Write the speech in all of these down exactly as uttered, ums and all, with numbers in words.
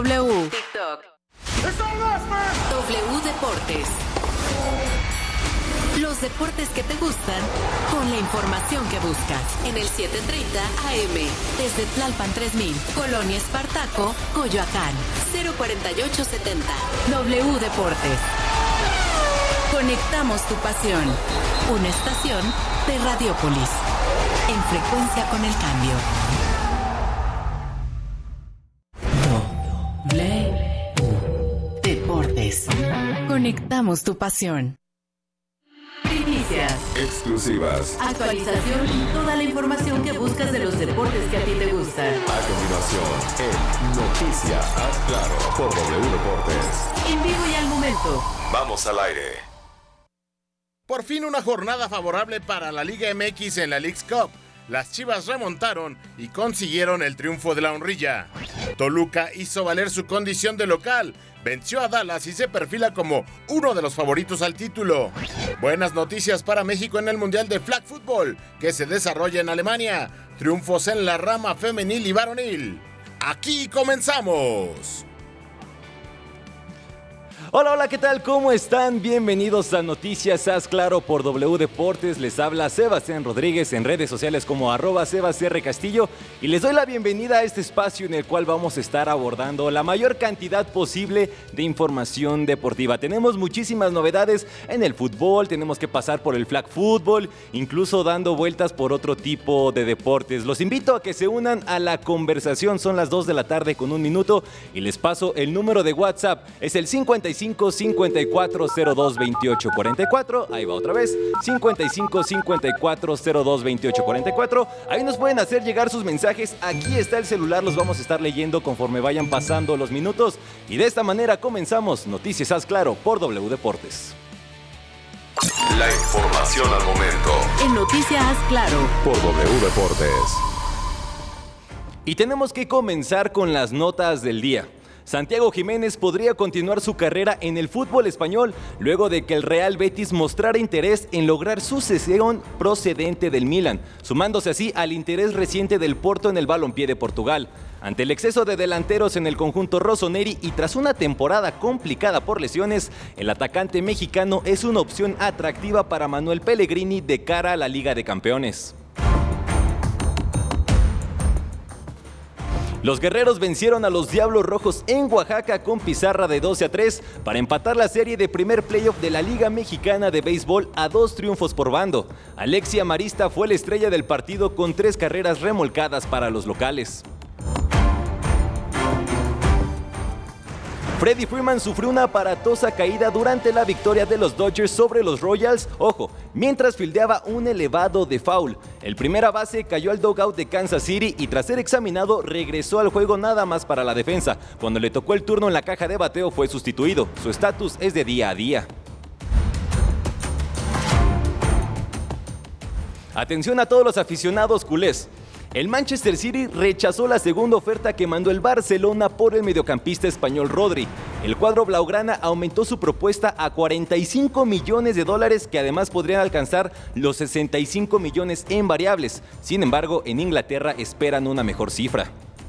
W. TikTok. W Deportes. Los deportes que te gustan con la información que buscas. En el setecientos treinta A M. Desde Tlalpan tres mil. Colonia Espartaco, Coyoacán. cero cuarenta y ocho setenta. W Deportes. Conectamos tu pasión. Una estación de Radiópolis. En frecuencia con el cambio. W Deportes. Conectamos tu pasión. Primicias. Exclusivas. Actualización y toda la información que buscas de los deportes que a ti te gustan. A continuación, en Noticias Haz Claro por W Deportes. En vivo y al momento. Vamos al aire. Por fin una jornada favorable para la Liga M X en la Leagues Cup. Las Chivas remontaron y consiguieron el triunfo de la honrilla. Toluca hizo valer su condición de local, venció a Dallas y se perfila como uno de los favoritos al título. Buenas noticias para México en el Mundial de Flag Football, que se desarrolla en Alemania. Triunfos en la rama femenil y varonil. Aquí comenzamos. Hola, hola, ¿qué tal? ¿Cómo están? Bienvenidos a Noticias Haz Claro por W Deportes. Les habla Sebastián Rodríguez en redes sociales como arroba sebasrcastillo y les doy la bienvenida a este espacio en el cual vamos a estar abordando la mayor cantidad posible de información deportiva. Tenemos muchísimas novedades en el fútbol, tenemos que pasar por el flag fútbol, incluso dando vueltas por otro tipo de deportes. Los invito a que se unan a la conversación, son las dos de la tarde con un minuto y les paso el número de WhatsApp, es el cincuenta y cinco, cincuenta y cuatro, cero dos, veintiocho, cuarenta y cuatro, ahí va otra vez, cincuenta y cinco, cincuenta y cuatro, cero dos, veintiocho, cuarenta y cuatro, ahí nos pueden hacer llegar sus mensajes, aquí está el celular, los vamos a estar leyendo conforme vayan pasando los minutos y de esta manera comenzamos Noticias Haz Claro por W Deportes. La información al momento En Noticias Haz Claro por W Deportes. Y tenemos que comenzar con las notas del día. Santiago Jiménez podría continuar su carrera en el fútbol español luego de que el Real Betis mostrara interés en lograr su cesión procedente del Milan, sumándose así al interés reciente del Porto en el balompié de Portugal. Ante el exceso de delanteros en el conjunto rossoneri y tras una temporada complicada por lesiones, el atacante mexicano es una opción atractiva para Manuel Pellegrini de cara a la Liga de Campeones. Los guerreros vencieron a los Diablos Rojos en Oaxaca con pizarra de doce a tres para empatar la serie de primer playoff de la Liga Mexicana de Béisbol a dos triunfos por bando. Alexia Marista fue la estrella del partido con tres carreras remolcadas para los locales. Freddie Freeman sufrió una aparatosa caída durante la victoria de los Dodgers sobre los Royals, ojo, mientras fildeaba un elevado de foul. El primera base cayó al dugout de Kansas City y tras ser examinado regresó al juego nada más para la defensa. Cuando le tocó el turno en la caja de bateo fue sustituido. Su estatus es de día a día. Atención a todos los aficionados culés. El Manchester City rechazó la segunda oferta que mandó el Barcelona por el mediocampista español Rodri. El cuadro blaugrana aumentó su propuesta a cuarenta y cinco millones de dólares que además podrían alcanzar los sesenta y cinco millones en variables. Sin embargo, en Inglaterra esperan una mejor cifra.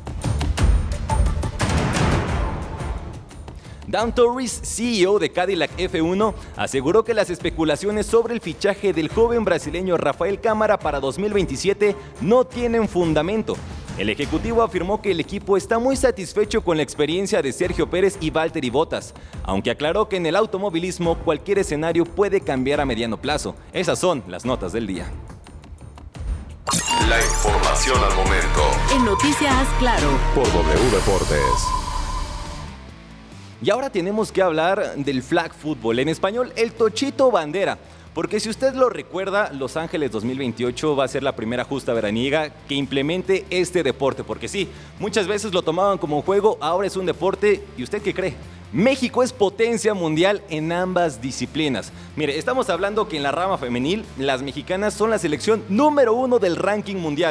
Dan Torres, C E O de Cadillac F uno, aseguró que las especulaciones sobre el fichaje del joven brasileño Rafael Cámara para dos mil veintisiete no tienen fundamento. El ejecutivo afirmó que el equipo está muy satisfecho con la experiencia de Sergio Pérez y Valtteri Bottas, aunque aclaró que en el automovilismo cualquier escenario puede cambiar a mediano plazo. Esas son las notas del día. La información al momento En Noticias Haz Claro por W Deportes. Y ahora tenemos que hablar del flag football, en español el tochito bandera, porque si usted lo recuerda, Los Ángeles dos mil veintiocho va a ser la primera justa veraniega que implemente este deporte, porque sí, muchas veces lo tomaban como un juego, ahora es un deporte, ¿y usted qué cree? México es potencia mundial en ambas disciplinas. Mire, estamos hablando que en la rama femenil, las mexicanas son la selección número uno del ranking mundial.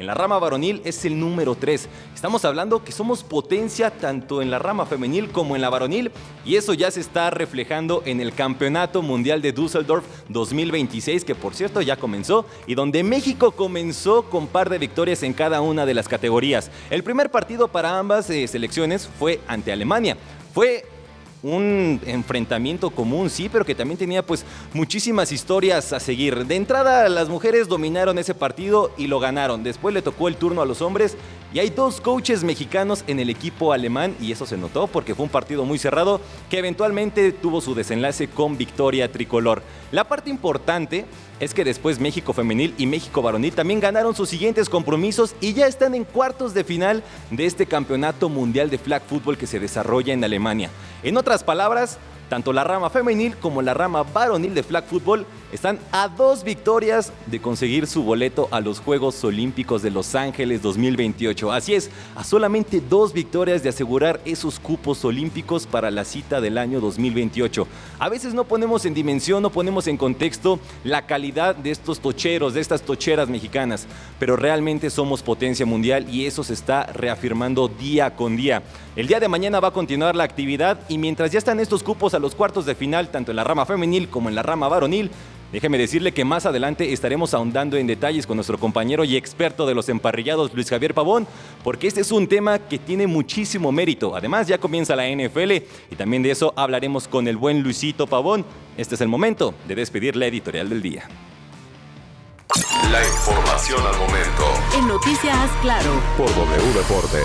En la rama varonil es el número tres. Estamos hablando que somos potencia tanto en la rama femenil como en la varonil, y eso ya se está reflejando en el Campeonato Mundial de Düsseldorf dos mil veintiséis, que por cierto ya comenzó, y donde México comenzó con par de victorias en cada una de las categorías. El primer partido para ambas eh, selecciones fue ante Alemania. Fue un enfrentamiento común, sí, pero que también tenía pues muchísimas historias a seguir. De entrada, las mujeres dominaron ese partido y lo ganaron. Después le tocó el turno a los hombres y hay dos coaches mexicanos en el equipo alemán, y eso se notó porque fue un partido muy cerrado que eventualmente tuvo su desenlace con victoria tricolor. La parte importante es que después México femenil y México varonil también ganaron sus siguientes compromisos y ya están en cuartos de final de este campeonato mundial de flag football que se desarrolla en Alemania. En otras palabras, tanto la rama femenil como la rama varonil de flag football están a dos victorias de conseguir su boleto a los Juegos Olímpicos de Los Ángeles dos mil veintiocho. Así es, a solamente dos victorias de asegurar esos cupos olímpicos para la cita del año dos mil veintiocho. A veces no ponemos en dimensión, no ponemos en contexto la calidad de estos tocheros, de estas tocheras mexicanas, pero realmente somos potencia mundial y eso se está reafirmando día con día. El día de mañana va a continuar la actividad y mientras ya están estos cupos a los cuartos de final, tanto en la rama femenil como en la rama varonil, déjeme decirle que más adelante estaremos ahondando en detalles con nuestro compañero y experto de los emparrillados, Luis Javier Pavón, porque este es un tema que tiene muchísimo mérito. Además, ya comienza la N F L y también de eso hablaremos con el buen Luisito Pavón. Este es el momento de despedir la editorial del día. La información al momento. En Noticias Claro. Por W Deportes.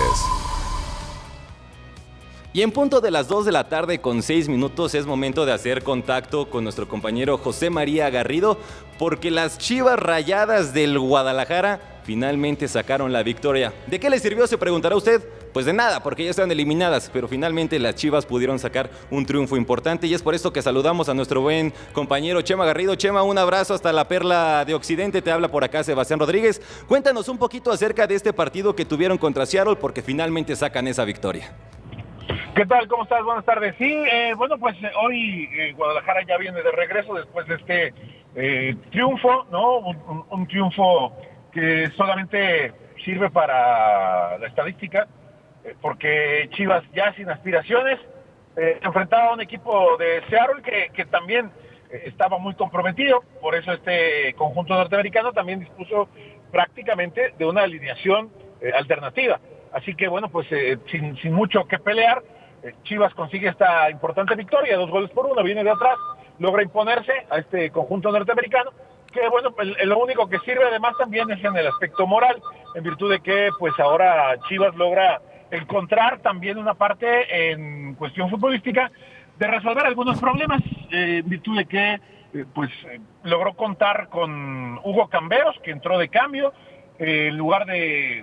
Y en punto de las dos de la tarde con seis minutos es momento de hacer contacto con nuestro compañero José María Garrido, porque las Chivas Rayadas del Guadalajara finalmente sacaron la victoria. ¿De qué les sirvió, se preguntará usted? Pues de nada, porque ya están eliminadas, pero finalmente las Chivas pudieron sacar un triunfo importante y es por esto que saludamos a nuestro buen compañero Chema Garrido. Chema, un abrazo hasta la Perla de Occidente, te habla por acá Sebastián Rodríguez. Cuéntanos un poquito acerca de este partido que tuvieron contra Seattle, porque finalmente sacan esa victoria. ¿Qué tal? ¿Cómo estás? Buenas tardes. Sí, eh, bueno, pues eh, hoy eh, Guadalajara ya viene de regreso después de este eh, triunfo, ¿no? Un, un, un triunfo que solamente sirve para la estadística, eh, porque Chivas ya sin aspiraciones eh, enfrentaba a un equipo de Seattle que, que también eh, estaba muy comprometido, por eso este conjunto norteamericano también dispuso prácticamente de una alineación eh, alternativa. Así que bueno, pues eh, sin, sin mucho que pelear, eh, Chivas consigue esta importante victoria, dos goles por uno, viene de atrás, logra imponerse a este conjunto norteamericano, que bueno, el, el, lo único que sirve además también es en el aspecto moral, en virtud de que pues ahora Chivas logra encontrar también una parte en cuestión futbolística de resolver algunos problemas, eh, en virtud de que eh, pues eh, logró contar con Hugo Camberos, que entró de cambio, eh, en lugar de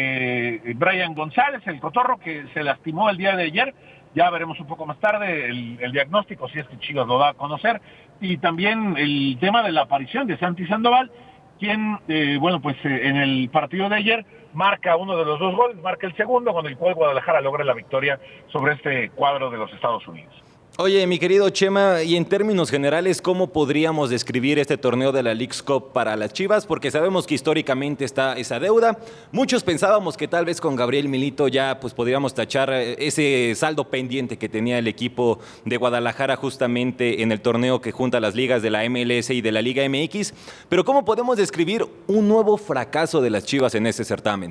Eh, Brian González, el cotorro, que se lastimó el día de ayer. Ya veremos un poco más tarde el, el diagnóstico, si es que Chivas lo da a conocer, y también el tema de la aparición de Santi Sandoval, quien, eh, bueno, pues eh, en el partido de ayer marca uno de los dos goles, marca el segundo, con el cual Guadalajara logra la victoria sobre este cuadro de los Estados Unidos. Oye, mi querido Chema, y en términos generales, ¿cómo podríamos describir este torneo de la Leagues Cup para las Chivas? Porque sabemos que históricamente está esa deuda. Muchos pensábamos que tal vez con Gabriel Milito ya pues podríamos tachar ese saldo pendiente que tenía el equipo de Guadalajara justamente en el torneo que junta las ligas de la M L S y de la Liga M X. Pero ¿cómo podemos describir un nuevo fracaso de las Chivas en ese certamen?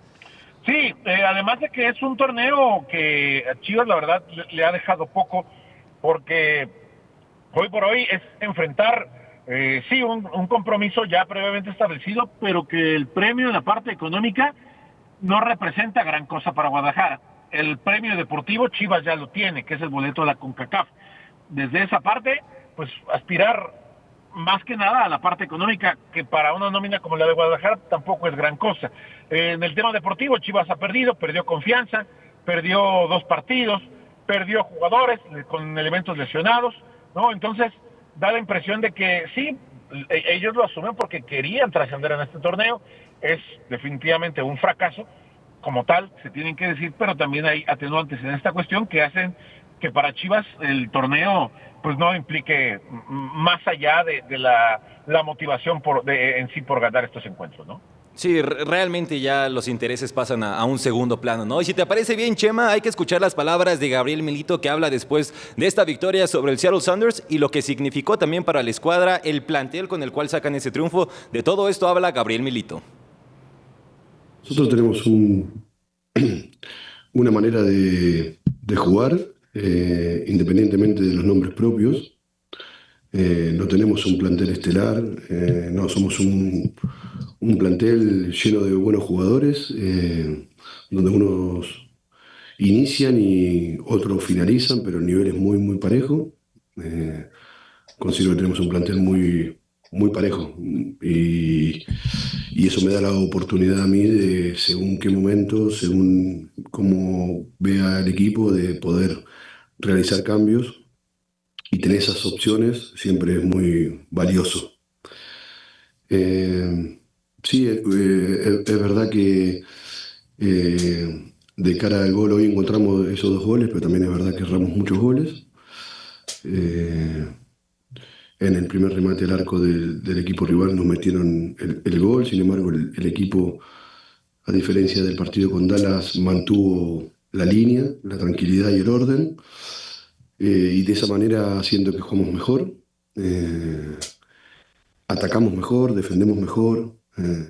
Sí, eh, además de que es un torneo que a Chivas la verdad le, le ha dejado poco, porque hoy por hoy es enfrentar, eh, sí, un, un compromiso ya previamente establecido, pero que el premio en la parte económica no representa gran cosa para Guadalajara. El premio deportivo Chivas ya lo tiene, que es el boleto de la CONCACAF. Desde esa parte, pues aspirar más que nada a la parte económica, que para una nómina como la de Guadalajara tampoco es gran cosa. Eh, en el tema deportivo, Chivas ha perdido, perdió confianza, perdió dos partidos, perdió jugadores con elementos lesionados, ¿no? Entonces, da la impresión de que sí, ellos lo asumen porque querían trascender en este torneo. Es definitivamente un fracaso, como tal, se tienen que decir, pero también hay atenuantes en esta cuestión que hacen que para Chivas el torneo pues no implique más allá de, de la, la motivación por, de, en sí por ganar estos encuentros, ¿no? Sí, realmente ya los intereses pasan a, a un segundo plano, ¿no? Y si te parece bien, Chema, hay que escuchar las palabras de Gabriel Milito, que habla después de esta victoria sobre el Seattle Sounders y lo que significó también para la escuadra, el plantel con el cual sacan ese triunfo. De todo esto habla Gabriel Milito. Nosotros tenemos un, una manera de, de jugar, eh, independientemente de los nombres propios. Eh, no tenemos un plantel estelar, eh, no somos un, un plantel lleno de buenos jugadores, eh, donde unos inician y otros finalizan, pero el nivel es muy, muy parejo. Eh, considero que tenemos un plantel muy, muy parejo y, y eso me da la oportunidad a mí de, según qué momento, según cómo vea el equipo, de poder realizar cambios. Y tener esas opciones siempre es muy valioso. Eh, sí, eh, es, es verdad que eh, de cara al gol hoy encontramos esos dos goles, pero también es verdad que erramos muchos goles. Eh, en el primer remate al arco del, del equipo rival nos metieron el, el gol, sin embargo el, el equipo, a diferencia del partido con Dallas, mantuvo la línea, la tranquilidad y el orden. Eh, y de esa manera siento que jugamos mejor, eh, atacamos mejor, defendemos mejor. Eh.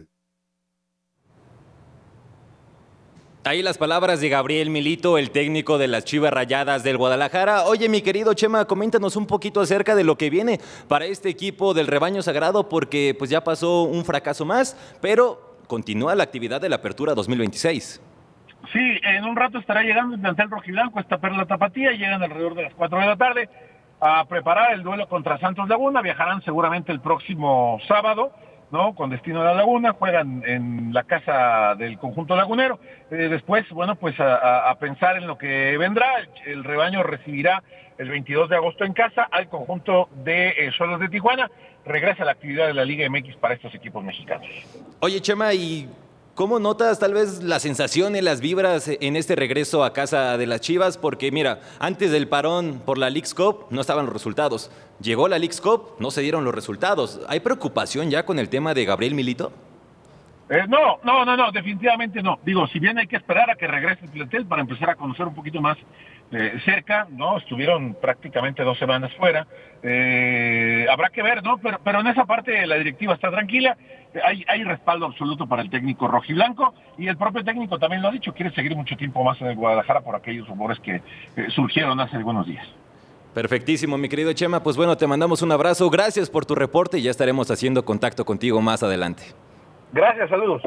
Ahí las palabras de Gabriel Milito, el técnico de las Chivas Rayadas del Guadalajara. Oye, mi querido Chema, coméntanos un poquito acerca de lo que viene para este equipo del Rebaño Sagrado, porque pues ya pasó un fracaso más, pero continúa la actividad de la Apertura dos mil veintiséis. Sí, en un rato estará llegando el plantel rojiblanco, esta Perla Tapatía, llegan alrededor de las cuatro de la tarde a preparar el duelo contra Santos Laguna, viajarán seguramente el próximo sábado, ¿no? Con destino a la Laguna, juegan en la casa del conjunto lagunero, eh, después, bueno, pues a, a pensar en lo que vendrá, el, el rebaño recibirá el veintidós de agosto en casa al conjunto de eh, Xolos de Tijuana, regresa la actividad de la Liga M X para estos equipos mexicanos. Oye, Chema, y ¿cómo notas tal vez la sensación y las vibras en este regreso a casa de las Chivas? Porque mira, antes del parón por la Leagues Cup no estaban los resultados. Llegó la Leagues Cup, no se dieron los resultados. ¿Hay preocupación ya con el tema de Gabriel Milito? Eh, no, no, no, no, definitivamente no. Digo, si bien hay que esperar a que regrese el plantel para empezar a conocer un poquito más eh, cerca, ¿no? Estuvieron prácticamente dos semanas fuera. Eh, habrá que ver, ¿no? Pero, pero en esa parte la directiva está tranquila. Hay, hay respaldo absoluto para el técnico rojiblanco y el propio técnico también lo ha dicho, quiere seguir mucho tiempo más en el Guadalajara por aquellos rumores que eh, surgieron hace algunos días. Perfectísimo, mi querido Chema. Pues bueno, te mandamos un abrazo. Gracias por tu reporte y ya estaremos haciendo contacto contigo más adelante. Gracias, saludos.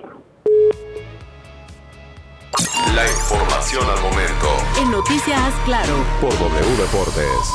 La información al momento. En Noticias Claro. Por W Deportes.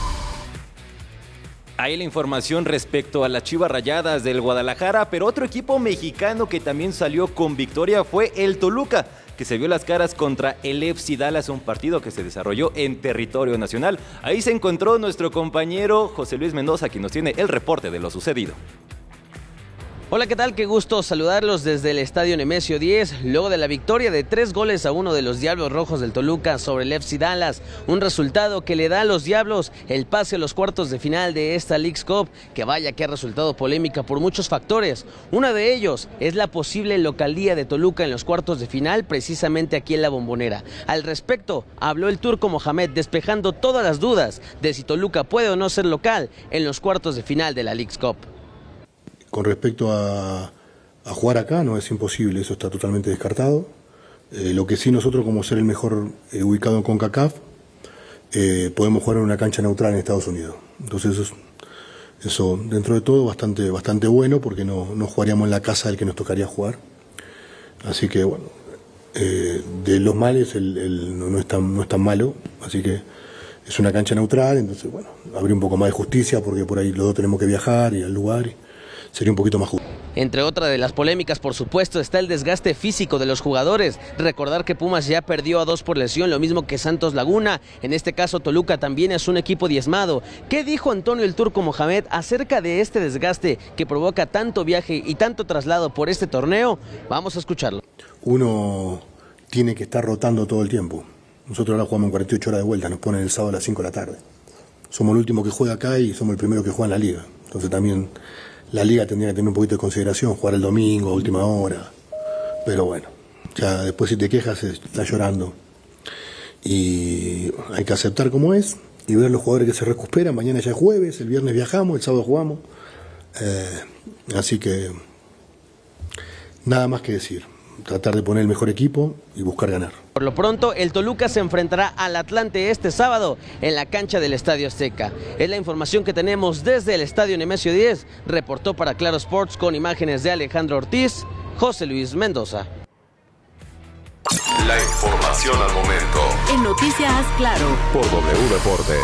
Ahí la información respecto a las Chivas Rayadas del Guadalajara, pero otro equipo mexicano que también salió con victoria fue el Toluca, que se vio las caras contra el F C Dallas, un partido que se desarrolló en territorio nacional. Ahí se encontró nuestro compañero José Luis Mendoza, quien nos tiene el reporte de lo sucedido. Hola, ¿qué tal? Qué gusto saludarlos desde el Estadio Nemesio diez, luego de la victoria de tres goles a uno de los Diablos Rojos del Toluca sobre el F C Dallas, un resultado que le da a los Diablos el pase a los cuartos de final de esta Leagues Cup, que vaya que ha resultado polémica por muchos factores. Uno de ellos es la posible localía de Toluca en los cuartos de final, precisamente aquí en la Bombonera. Al respecto, habló el turco Mohamed, despejando todas las dudas de si Toluca puede o no ser local en los cuartos de final de la Leagues Cup. Con respecto a, a jugar acá, no es imposible, eso está totalmente descartado. Eh, lo que sí, nosotros, como ser el mejor eh, ubicado en CONCACAF, eh, podemos jugar en una cancha neutral en Estados Unidos. Entonces eso, eso dentro de todo, bastante, bastante bueno, porque no, no jugaríamos en la casa del que nos tocaría jugar. Así que, bueno, eh, de los males el, el, no, no, es tan, no es tan malo, así que es una cancha neutral, entonces, bueno, habría un poco más de justicia, porque por ahí los dos tenemos que viajar y al lugar. Y, sería un poquito más justo. Entre otras de las polémicas, por supuesto, está el desgaste físico de los jugadores. Recordar que Pumas ya perdió a dos por lesión, lo mismo que Santos Laguna. En este caso, Toluca también es un equipo diezmado. ¿Qué dijo Antonio el Turco Mohamed acerca de este desgaste que provoca tanto viaje y tanto traslado por este torneo? Vamos a escucharlo. Uno tiene que estar rotando todo el tiempo. Nosotros ahora jugamos en cuarenta y ocho horas de vuelta, nos ponen el sábado a las cinco de la tarde. Somos el último que juega acá y somos el primero que juega en la liga. Entonces también la liga tendría que tener un poquito de consideración, jugar el domingo, a última hora. Pero bueno, ya después si te quejas estás llorando. Y hay que aceptar como es y ver los jugadores que se recuperan. Mañana ya es jueves, el viernes viajamos, el sábado jugamos. Eh, así que nada más que decir. Tratar de poner el mejor equipo y buscar ganar. Por lo pronto, el Toluca se enfrentará al Atlante este sábado en la cancha del Estadio Azteca. Es la información que tenemos desde el Estadio Nemesio diez. Reportó para Claro Sports con imágenes de Alejandro Ortiz, José Luis Mendoza. La información al momento. En Noticias Claro. Por W Deportes.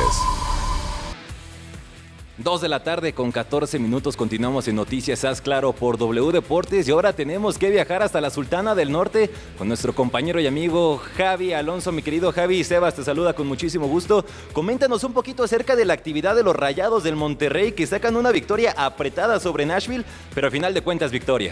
dos de la tarde con catorce minutos, continuamos en Noticias Haz Claro por W Deportes y ahora tenemos que viajar hasta la Sultana del Norte con nuestro compañero y amigo Javi Alonso. Mi querido Javi, Sebas te saluda con muchísimo gusto. Coméntanos un poquito acerca de la actividad de los Rayados del Monterrey que sacan una victoria apretada sobre Nashville, pero al final de cuentas victoria.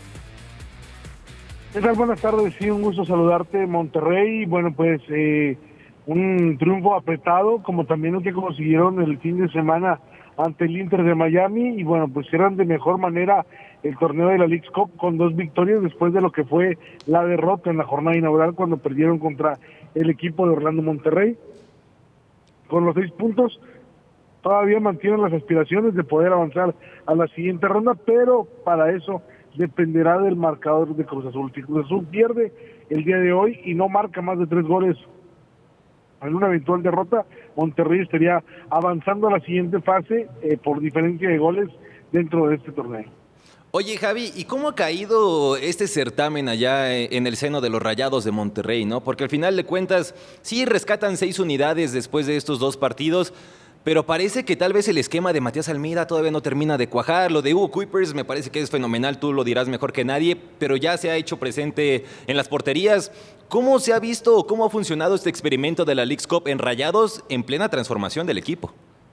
¿Qué tal? Buenas tardes, sí, un gusto saludarte, Monterrey. Bueno, pues eh, un triunfo apretado, como también lo que consiguieron el fin de semana ante el Inter de Miami, y bueno, pues cierran de mejor manera el torneo de la Leagues Cup con dos victorias después de lo que fue la derrota en la jornada inaugural cuando perdieron contra el equipo de Orlando Monterrey. Con los seis puntos todavía mantienen las aspiraciones de poder avanzar a la siguiente ronda, pero para eso dependerá del marcador de Cruz Azul. Si Cruz Azul pierde el día de hoy y no marca más de tres goles en una eventual derrota, Monterrey estaría avanzando a la siguiente fase eh, por diferencia de goles dentro de este torneo. Oye, Javi, ¿y cómo ha caído este certamen allá en el seno de los Rayados de Monterrey, no? Porque al final de cuentas sí rescatan seis unidades después de estos dos partidos, pero parece que tal vez el esquema de Matías Almeida todavía no termina de cuajar. Lo de Hugo Kuipers me parece que es fenomenal, tú lo dirás mejor que nadie, pero ya se ha hecho presente en las porterías. ¿Cómo se ha visto o cómo ha funcionado este experimento de la Leagues Cup en Rayados en plena transformación del equipo?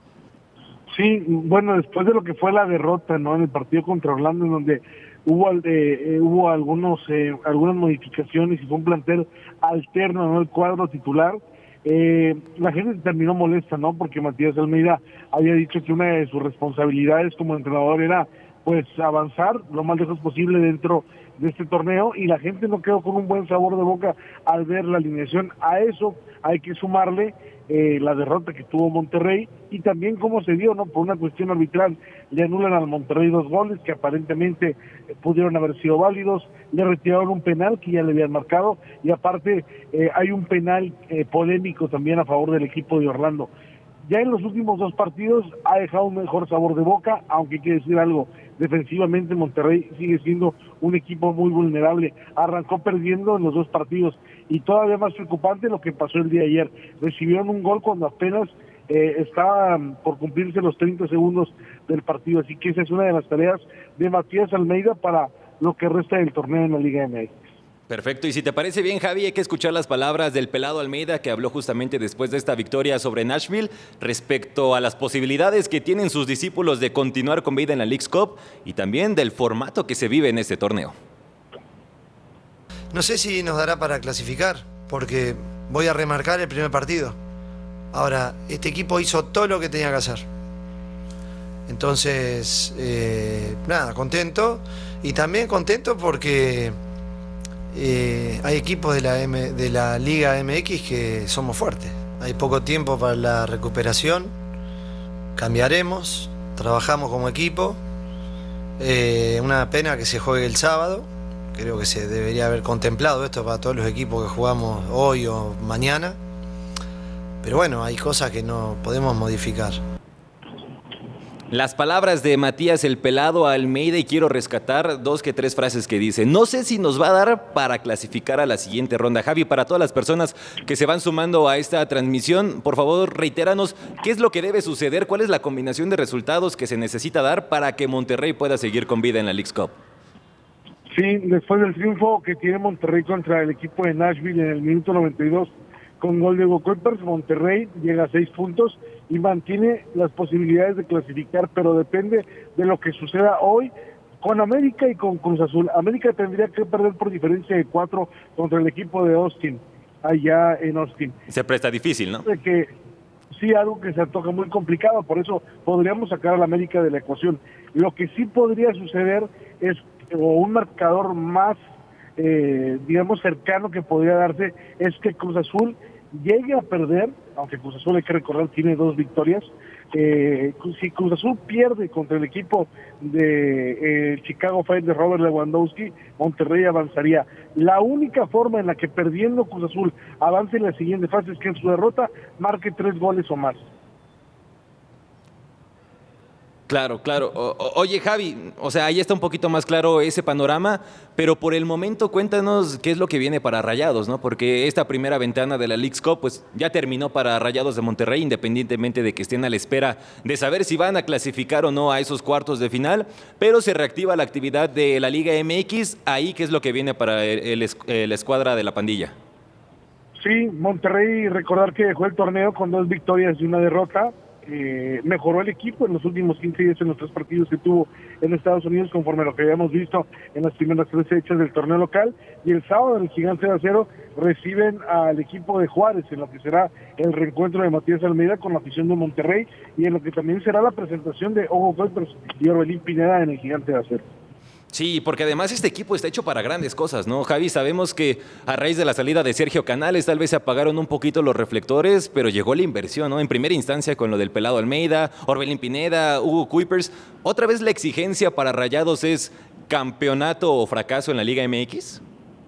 Sí, bueno, después de lo que fue la derrota, ¿no?, en el partido contra Orlando, en donde hubo eh, hubo algunos eh, algunas modificaciones y fue un plantel alterno, ¿no?, el cuadro titular. Eh, la gente terminó molesta, ¿no?, porque Matías Almeida había dicho que una de sus responsabilidades como entrenador era pues avanzar lo más lejos posible dentro de este torneo, y la gente no quedó con un buen sabor de boca al ver la alineación. A eso hay que sumarle eh, la derrota que tuvo Monterrey y también cómo se dio, ¿no?, por una cuestión arbitral le anulan al Monterrey dos goles que aparentemente eh, pudieron haber sido válidos, le retiraron un penal que ya le habían marcado, y aparte eh, hay un penal eh, polémico también a favor del equipo de Orlando. Ya en los últimos dos partidos ha dejado un mejor sabor de boca, aunque hay que decir algo, defensivamente Monterrey sigue siendo un equipo muy vulnerable. Arrancó perdiendo en los dos partidos, y todavía más preocupante lo que pasó el día de ayer. Recibieron un gol cuando apenas eh, estaban por cumplirse los treinta segundos del partido, así que esa es una de las tareas de Matías Almeida para lo que resta del torneo en la Liga M X. Perfecto, y si te parece bien, Javi, hay que escuchar las palabras del pelado Almeida, que habló justamente después de esta victoria sobre Nashville respecto a las posibilidades que tienen sus discípulos de continuar con vida en la Leagues Cup y también del formato que se vive en este torneo. No sé si nos dará para clasificar, porque voy a remarcar el primer partido. Ahora, este equipo hizo todo lo que tenía que hacer. Entonces, eh, nada, contento, y también contento porque Eh, hay equipos de la, M, de la Liga M X que somos fuertes. Hay poco tiempo para la recuperación. Cambiaremos, trabajamos como equipo. Eh, una pena que se juegue el sábado. Creo que se debería haber contemplado esto para todos los equipos que jugamos hoy o mañana. Pero bueno, hay cosas que no podemos modificar. Las palabras de Matías el pelado Almeida, y quiero rescatar dos que tres frases que dice. No sé si nos va a dar para clasificar a la siguiente ronda. Javi, para todas las personas que se van sumando a esta transmisión, por favor, reitéranos qué es lo que debe suceder, cuál es la combinación de resultados que se necesita dar para que Monterrey pueda seguir con vida en la Leagues Cup. Sí, después del triunfo que tiene Monterrey contra el equipo de Nashville en el minuto noventa y dos con gol de Hugo Kuipers, Monterrey llega a seis puntos y mantiene las posibilidades de clasificar, pero depende de lo que suceda hoy con América y con Cruz Azul. América tendría que perder por diferencia de cuatro contra el equipo de Austin, allá en Austin. Se presta difícil, ¿no? De que sí algo que se antoja muy complicado, por eso podríamos sacar a la América de la ecuación. Lo que sí podría suceder es, o un marcador más, eh, digamos, cercano que podría darse, es que Cruz Azul llegue a perder, aunque Cruz Azul, hay que recordar, tiene dos victorias. Eh, si Cruz Azul pierde contra el equipo de eh, Chicago Fire de Robert Lewandowski, Monterrey avanzaría. La única forma en la que perdiendo Cruz Azul avance en la siguiente fase es que en su derrota marque tres goles o más. Claro, claro. O, o, oye, Javi, o sea, ahí está un poquito más claro ese panorama, pero por el momento cuéntanos qué es lo que viene para Rayados, ¿no? Porque esta primera ventana de la Leagues Cup, pues ya terminó para Rayados de Monterrey, independientemente de que estén a la espera de saber si van a clasificar o no a esos cuartos de final, pero se reactiva la actividad de la Liga M X, ahí qué es lo que viene para el, el, el escuadra de la pandilla. Sí, Monterrey, recordar que dejó el torneo con dos victorias y una derrota. Eh, mejoró el equipo en los últimos quince días en los tres partidos que tuvo en Estados Unidos, conforme a lo que habíamos visto en las primeras tres fechas del torneo local, y el sábado en el Gigante de Acero reciben al equipo de Juárez, en lo que será el reencuentro de Matías Almeida con la afición de Monterrey, y en lo que también será la presentación de Hugo Kuipers y Orbelín Pineda en el Gigante de Acero. Sí, porque además este equipo está hecho para grandes cosas, ¿no, Javi? Sabemos que a raíz de la salida de Sergio Canales tal vez se apagaron un poquito los reflectores, pero llegó la inversión, ¿no? En primera instancia con lo del Pelado Almeida, Orbelín Pineda, Hugo Kuipers. ¿Otra vez la exigencia para Rayados es campeonato o fracaso en la Liga M X?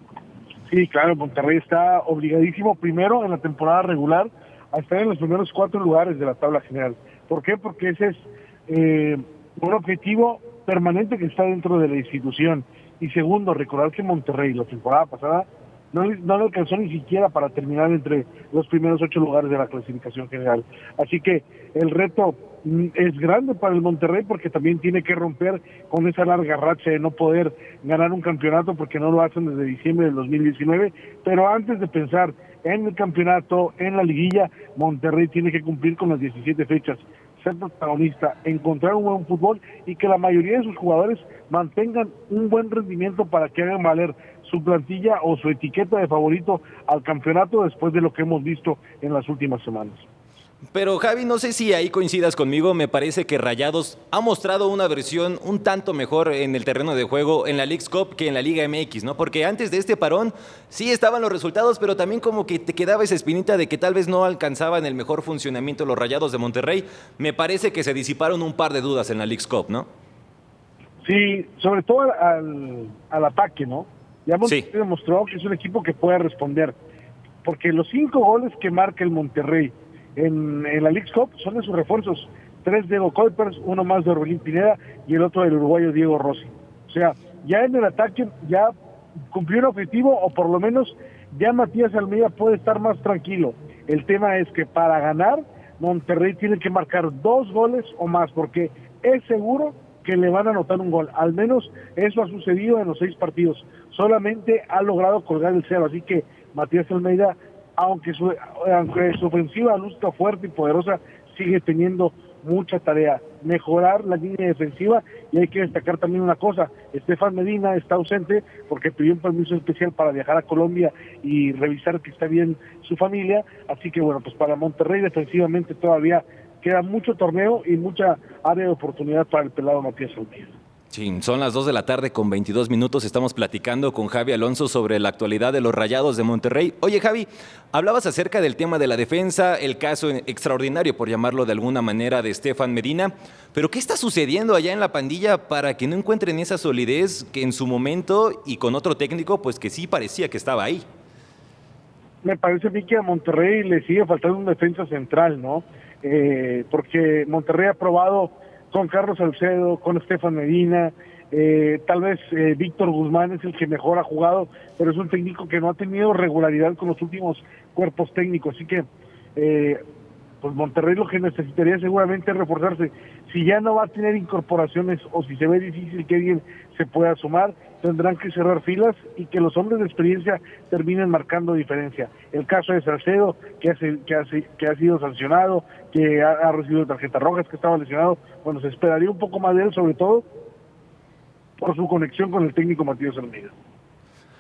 Sí, claro, Monterrey está obligadísimo primero en la temporada regular a estar en los primeros cuatro lugares de la tabla general. ¿Por qué? Porque ese es eh, un objetivo permanente que está dentro de la institución. Y segundo, recordar que Monterrey la temporada pasada no, no le alcanzó ni siquiera para terminar entre los primeros ocho lugares de la clasificación general. Así que el reto es grande para el Monterrey, porque también tiene que romper con esa larga racha de no poder ganar un campeonato, porque no lo hacen desde diciembre del dos mil diecinueve, pero antes de pensar en el campeonato, en la liguilla, Monterrey tiene que cumplir con las diecisiete fechas, ser protagonista, encontrar un buen fútbol y que la mayoría de sus jugadores mantengan un buen rendimiento para que hagan valer su plantilla o su etiqueta de favorito al campeonato después de lo que hemos visto en las últimas semanas. Pero Javi, no sé si ahí coincidas conmigo, me parece que Rayados ha mostrado una versión un tanto mejor en el terreno de juego en la Leagues Cup que en la Liga M X, ¿no? Porque antes de este parón sí estaban los resultados, pero también como que te quedaba esa espinita de que tal vez no alcanzaban el mejor funcionamiento los Rayados de Monterrey. Me parece que se disiparon un par de dudas en la Leagues Cup, ¿no? Sí, sobre todo al, al ataque, ¿no? Ya Monterrey sí demostró que es un equipo que puede responder, porque los cinco goles que marca el Monterrey En, en la Leagues Cup son de sus refuerzos, tres de Hugo Kuipers, uno más de Orbelín Pineda y el otro del uruguayo Diego Rossi. O sea, ya en el ataque ya cumplió un objetivo, o por lo menos ya Matías Almeida puede estar más tranquilo. El tema es que para ganar, Monterrey tiene que marcar dos goles o más, porque es seguro que le van a anotar un gol. Al menos eso ha sucedido en los seis partidos. Solamente ha logrado colgar el cero, así que Matías Almeida, aunque su, aunque su ofensiva luzca fuerte y poderosa, sigue teniendo mucha tarea, mejorar la línea defensiva. Y hay que destacar también una cosa: Estefan Medina está ausente porque pidió un permiso especial para viajar a Colombia y revisar que está bien su familia, así que bueno, pues para Monterrey defensivamente todavía queda mucho torneo y mucha área de oportunidad para el pelado Matías Almeida. Sí, son las dos de la tarde con veintidós minutos. Estamos platicando con Javi Alonso sobre la actualidad de los Rayados de Monterrey. Oye, Javi, hablabas acerca del tema de la defensa, el caso extraordinario, por llamarlo de alguna manera, de Estefan Medina. Pero ¿qué está sucediendo allá en la pandilla para que no encuentren esa solidez que en su momento y con otro técnico, pues que sí parecía que estaba ahí? Me parece a mí que a Monterrey le sigue faltando un defensa central, ¿no? Eh, porque Monterrey ha probado con Carlos Salcedo, con Estefan Medina, eh, tal vez eh, Víctor Guzmán es el que mejor ha jugado, pero es un técnico que no ha tenido regularidad con los últimos cuerpos técnicos, así que eh, pues Monterrey lo que necesitaría seguramente es reforzarse. Si ya no va a tener incorporaciones, o si se ve difícil que alguien se pueda sumar, tendrán que cerrar filas y que los hombres de experiencia terminen marcando diferencia. El caso de Salcedo, que, hace, que, hace, que ha sido sancionado, que ha, ha recibido tarjetas rojas, que estaba lesionado, bueno, se esperaría un poco más de él, sobre todo por su conexión con el técnico Matías Almeida.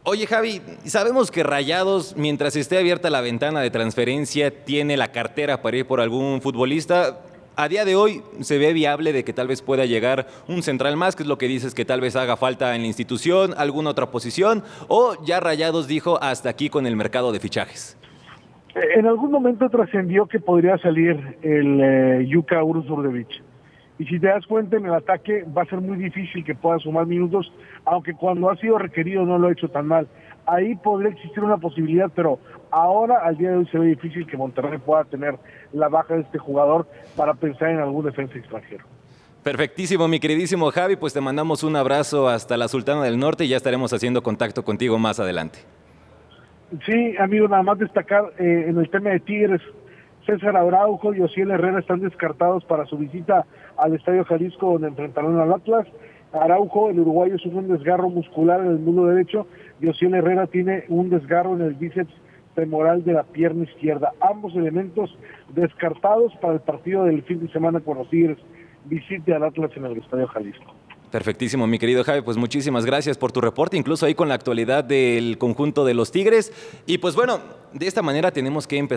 Oye, Javi, sabemos que Rayados, mientras esté abierta la ventana de transferencia, tiene la cartera para ir por algún futbolista. A día de hoy se ve viable de que tal vez pueda llegar un central más, que es lo que dices que tal vez haga falta en la institución, alguna otra posición, o ya Rayados dijo hasta aquí con el mercado de fichajes. En algún momento trascendió que podría salir el eh, Yuka Urzurdevich. Y si te das cuenta, en el ataque va a ser muy difícil que pueda sumar minutos, aunque cuando ha sido requerido no lo ha hecho tan mal. Ahí podría existir una posibilidad, pero ahora, al día de hoy, se ve difícil que Monterrey pueda tener la baja de este jugador para pensar en algún defensa extranjero. Perfectísimo, mi queridísimo Javi, pues te mandamos un abrazo hasta la Sultana del Norte y ya estaremos haciendo contacto contigo más adelante. Sí, amigo, nada más destacar eh, en el tema de Tigres, César Araujo y Osiel Herrera están descartados para su visita al Estadio Jalisco, donde enfrentarán al Atlas. Araujo, el uruguayo, sufre un desgarro muscular en el muslo derecho y Osiel Herrera tiene un desgarro en el bíceps femoral de la pierna izquierda. Ambos elementos descartados para el partido del fin de semana con los Tigres. Visite al Atlas en el Estadio Jalisco. Perfectísimo, mi querido Javi, pues muchísimas gracias por tu reporte, incluso ahí con la actualidad del conjunto de los Tigres. Y pues bueno, de esta manera tenemos que empezar